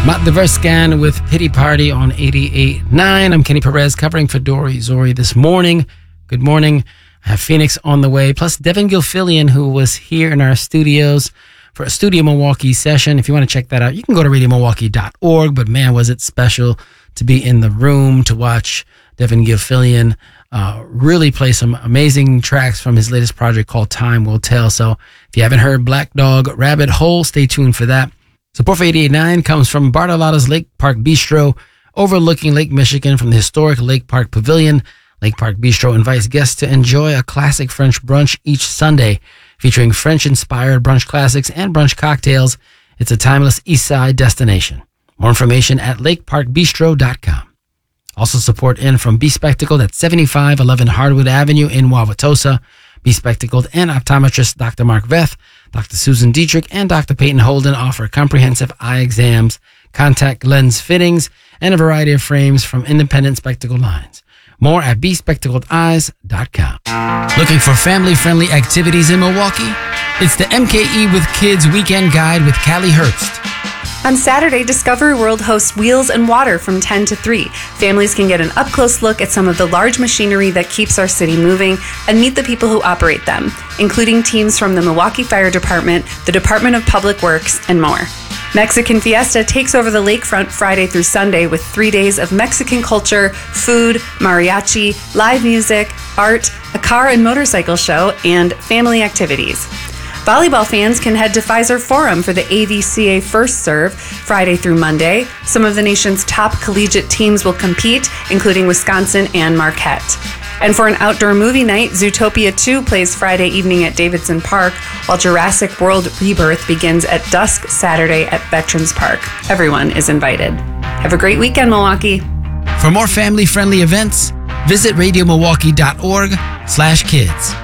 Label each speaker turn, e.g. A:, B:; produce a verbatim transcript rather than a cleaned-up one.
A: Matt Diverscan with Pity Party on eighty-eight point nine. I'm Kenny Perez covering for Dory Zori this morning. Good morning. I have Phoenix on the way, plus Devin Gilfillian, who was here in our studios for a Studio Milwaukee session. If you want to check that out, you can go to radio milwaukee dot org. But man, was it special to be in the room to watch Devin Gilfillian uh, really play some amazing tracks from his latest project called Time Will Tell. So if you haven't heard Black Dog Rabbit Hole, stay tuned for that. Support for eighty-eight point nine comes from Bartolotta's Lake Park Bistro, overlooking Lake Michigan from the historic Lake Park Pavilion. Lake Park Bistro invites guests to enjoy a classic French brunch each Sunday, featuring French-inspired brunch classics and brunch cocktails. It's a timeless East Side destination. More information at lake park bistro dot com. Also support in from Be Spectacled at seventy-five eleven Hardwood Avenue in Wauwatosa. Be Spectacled and optometrist Doctor Mark Veth, Doctor Susan Dietrich, and Doctor Peyton Holden offer comprehensive eye exams, contact lens fittings, and a variety of frames from independent spectacle lines. More at be spectacled eyes dot com. Looking for family-friendly activities in Milwaukee? It's the M K E with Kids Weekend Guide with Callie Herbst.
B: On Saturday, Discovery World hosts Wheels and Water from ten to three. Families can get an up-close look at some of the large machinery that keeps our city moving and meet the people who operate them, including teams from the Milwaukee Fire Department, the Department of Public Works, and more. Mexican Fiesta takes over the lakefront Friday through Sunday with three days of Mexican culture, food, mariachi, live music, art, a car and motorcycle show, and family activities. Volleyball fans can head to Pfizer Forum for the A V C A First Serve Friday through Monday. Some of the nation's top collegiate teams will compete, including Wisconsin and Marquette. And for an outdoor movie night, Zootopia two plays Friday evening at Davidson Park, while Jurassic World Rebirth begins at dusk Saturday at Veterans Park. Everyone is invited. Have a great weekend, Milwaukee.
A: For more family-friendly events, visit radio milwaukee dot org slash kids.